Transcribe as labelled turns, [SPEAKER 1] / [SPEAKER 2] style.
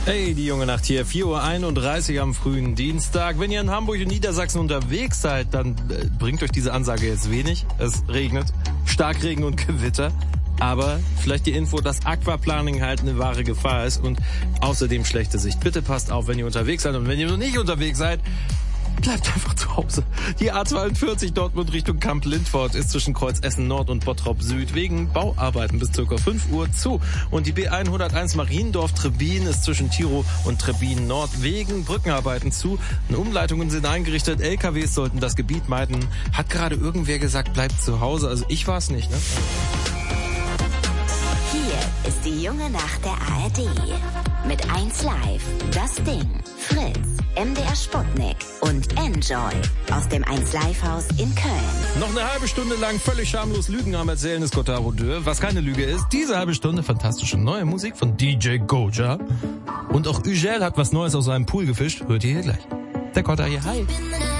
[SPEAKER 1] Hey, die junge Nacht hier, 4:31 Uhr am frühen Dienstag. Wenn ihr in Hamburg und Niedersachsen unterwegs seid, dann bringt euch diese Ansage jetzt wenig. Es regnet, Starkregen und Gewitter. Aber vielleicht die Info, dass Aquaplaning halt eine wahre Gefahr ist und außerdem schlechte Sicht. Bitte passt auf, wenn ihr unterwegs seid, und wenn ihr noch nicht unterwegs seid, bleibt einfach zu Hause. Die A42 Dortmund Richtung Kamp-Lindfort ist zwischen Kreuz Essen Nord und Bottrop Süd wegen Bauarbeiten bis ca. 5 Uhr zu. Und die B101 Mariendorf-Trebin ist zwischen Tiro und Trebin Nord wegen Brückenarbeiten zu. Umleitungen sind eingerichtet, LKWs sollten das Gebiet meiden. Hat gerade irgendwer gesagt, bleibt zu Hause? Also ich war es nicht, ne?
[SPEAKER 2] Hier ist die junge Nacht der ARD. Mit 1 Live, Das Ding, Fritz, MDR Sputnik und Enjoy aus dem 1 Live Haus in Köln.
[SPEAKER 1] Noch eine halbe Stunde lang völlig schamlos Lügen am Erzählen ist Gotthard Dürr. Was keine Lüge ist, diese halbe Stunde fantastische neue Musik von DJ Goja. Und auch Ugel hat was Neues aus seinem Pool gefischt. Hört ihr hier gleich. Der Gotthard hier, hi.